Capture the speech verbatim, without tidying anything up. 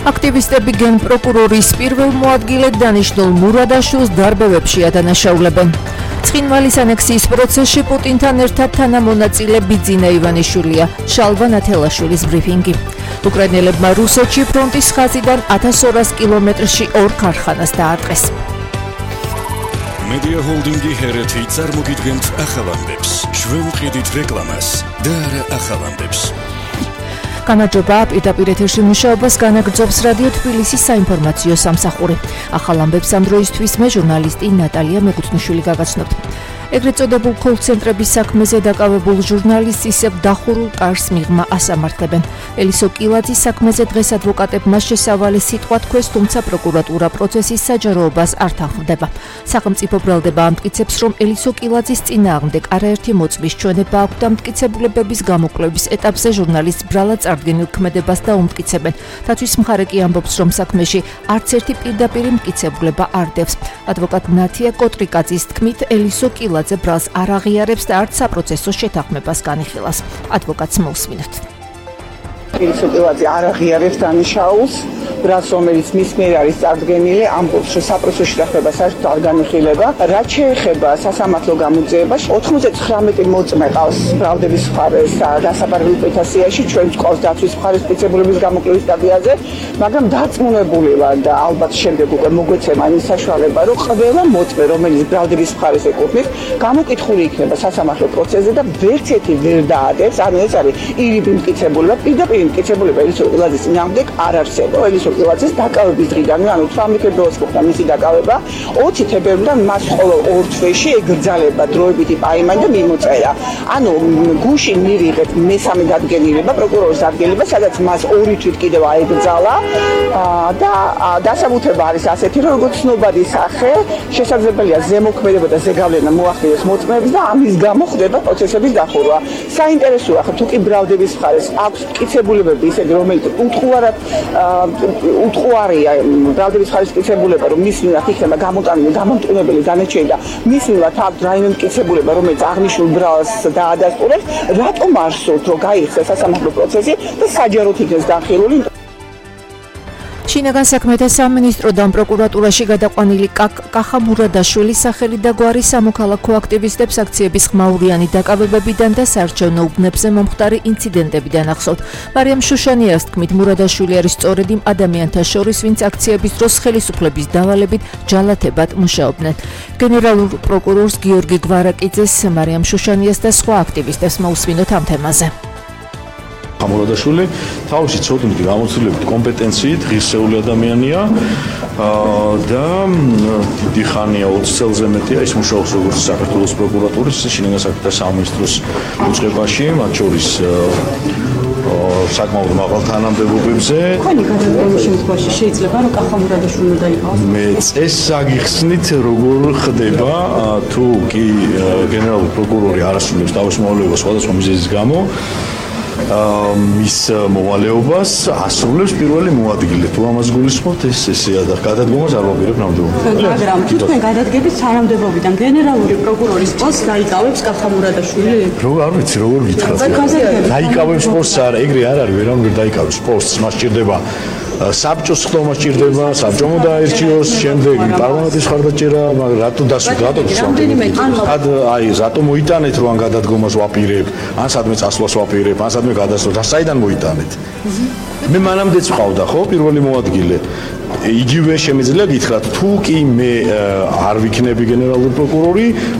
აქტივისტები გენპროკურორის პირველ მოადგილედ დანიშნულ მურადაშვილს დარბევებში ადანაშაულებენ. ცხინვალის ანექსიის პროცესში პუტინთან ერთად თანამონაწილე ბიძინა ივანიშვილია, შალვა ნათელაშვილის ბრიფინგი. უკრაინელებმა რუსეთში ფრონტის ხაზიდან ათას ორას კილომეტრში ორ ქარხანას დაარტყეს. Media Holdingi ჰერეთი წარმოგიდგენთ ახალამდებს. ჩვენ ვყიდით რეკლამას და არა ახალამდებს. გამარჯობა, პირდაპირ ეთერში მუშაობას განაგრძობს რადიო თბილისის საინფორმაციო სამსახური. ახალ ამბებს ამ დროისთვის მე ჟურნალისტი ნატალია მეკუთვნიშვილი გაგაცნობთ. ეგრეთ წოდებულ კოლ-ცენტრების საქმეზე დაკავებულ ჟურნალისტს ისევ დახურულ კარს მიღმა ასამართლებენ. ელისო კილაძის საქმეზე დღეს ადვოკატებმა შესავალი სიტყვა თქვეს, თუმცა პროკურატურა პროცესის საჯაროობას არ თანხმდება. სახელმწიფო ბრალდება ამტკიცებს, რომ ელისო კილაძის წინააღმდეგ არაერთი მოწმის ჩვენება აქვს და მტკიცებულებების გამოკვლევის ეტაპზე ჟურნალისტს ბრალად წარდგენილ ქმედებას დაუმტკიცებენ. დათვის მხარე კი ამბობს, რომ საქმეში არც ერთი პირდაპირი მტკიცებულება არ დევს. ადვოკატ ნათია კოტრიკაძის თქმით, ელისო კილაძე ბრალს არ აღიარებს და არც საპროცესო შეთანხმებას განიხილავს. ადვოკატს მოусმინოთ. ელისო კილაძე არ აღიარებს დანიშნულს, ბრალს რომელიც მის მიერ არის წარდგენილი, ამბობს, რომ საპროცესო შეთანხმება საერთოდ არ განიხილება. რაც შეეხება სასამართლო გამოძიებას, ოცდათხმეტი მოწმე ყავს ბრალდების მხარეს დასაბარგებულ პეტიციაში, ჩვენ გვყავს დაცვის მხარეს მტკიცებულების გამოკვლევის სტადიაზე, მაგრამ დარწმუნებული ვარ და ალბათ შემდეგ უკვე მოგვეცემა ის საშუალება, რომ ყველა მოწმე, რომელიც ბრალდების მხარეს ეკუთვნის, გამოკითხული იქნება სასამართლო პროცესზე და ვერც ერთი ვერ დაადებს, ანუ ეს არის ირიბი მტკიცებულება, პირდაპირ მტკიცებულება ელისო კილაძის წინააღმდეგ არ არსებობს. ელისო კილაძის დაკავების დღიდან, ანუ თვრამეტი ფებრუარის მოხდა მისი დაკავება, ოცი თებერვლიდან მას ყოველ ორ თვეში ეგრძალება დროებითი პაიმანი და მიმოწერა. ანუ გუშინ მივიღეთ მესამე დადგენილება, პროკურორის დადგენილება, სადაც მას ორი თვით კიდევ აეგრძალა და დასაბუთება არის ასეთი, რომ როგორც ცნობადი სახე, შესაძლებელია ზემოქმედება და ზეგავლენა მოახდინოს მოწმეებს და ამის გამო ხდება პროცესების დახურვა. საინტერესოა, თუ კი ბრალდების მხარეს აქვს მტკიცებულებები ისეთი, რომელიც უთხოვარად უთხოვარია ბრალდების მხარეს მტკიცებულება, რომ მის მიმართ იქნება გამოტანილი გამომტყუნებელი განაჩენი და მის მიმართ აქვს რაიმე მტკიცებულება, რომელიც აღნიშნულ ბრალს დაადასტურებს, რატომ არ სურთ, რომ გაიხსნას სასამართლო პროცესი და საჯაროდ იქნეს განხილული? შინაგან საქმეთა სამინისტროდან პროკურატურაში გადაყვანილი კახა მურადაშვილის სახელი და გვარი სამოქალაქო აქტივისტებს აქციების ხმაურიანი დაკავებებიდან და საარჩევნო უბნებზე მომხდარი ინციდენტებიდან ახსოვთ. მარიამ შუშანიას თქმით, მურადაშვილი არის სწორედ იმ ადამიანთა შორის, ვინც აქციების დროს ხელისუფლების დავალებით ჯალათებად მუშაობდნენ. გენერალურ პროკურორს გიორგი გვარაკიძეს, მარიამ შუშანიას და სხვა აქტივისტებს მოусმინოთ ამ თემაზე. მურადაშვილი თავისი ცოდნით გამოცდილებით კომპეტენციით ღირსეული ადამიანია და დიდი ხანია ოცი წელზე მეტია ის მუშაობს როგორც საქართველოს პროკურატურის შინაგან საქმეთა სამინისტროს უწყებაში, მათ შორის საკმაოდ მაღალ თანამდებობებზე. თქვენი გადადგომის შემთხვევაში შეიძლება რომ კახა მურადაშვილი დაიყოს? მე წესს აგიხსნით როგორ ხდება, თუ კი გენერალური პროკურორი არ ასრულებს თავის მოვალეობას სხვადასხვა მიზეზის გამო, მის მოვალეობას ასრულებს პირველი მოადგილე. თუ ამას გულისხმობთ, ეს ესეა და გადადგომას არ ვაპირებ ნამდვილად. მაგრამ თუ თქვენ გადადგებით თანამდებობიდან გენერალური პროკურორის პოსტს დაიკავებს კახა მურადაშვილი? როგორ არ ვიცი, როგორ გითხრათ. დაიკავებს პოსტს არ, ეგრე არ არის, ვერავინ ვერ დაიკავებს პოსტს, მას სჭირდება საბჭოს ხდომა სჭირდება, საბჭომ დაერჩიოს, შემდეგ პარლამენტის ხარდაჭერა, მაგრამ რატო დასვით, რატო ad აი, რატო მოიტანეთ, რომ ან გადადგომას ვაპირებ, ან სადმე წასვლას ვაპირებ, ან სადმე გადასვლას, და საიდან მოიტანეთ? მე მანამდეც ვყავდა, ხო, პირველი მოადგილე. იგივე შემიძლია გითხრათ, თუ კი მე არ ვიქნები გენერალური პროკურორი,